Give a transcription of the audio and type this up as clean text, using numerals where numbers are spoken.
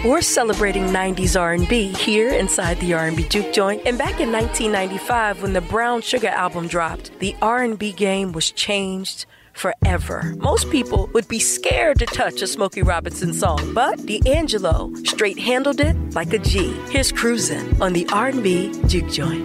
We're celebrating 90s R&B here inside the R&B Juke Joint. And back in 1995, when the Brown Sugar album dropped, the R&B game was changed forever. Most people would be scared to touch a Smokey Robinson song, but D'Angelo straight handled it like a G. Here's Cruisin' on the R&B Juke Joint.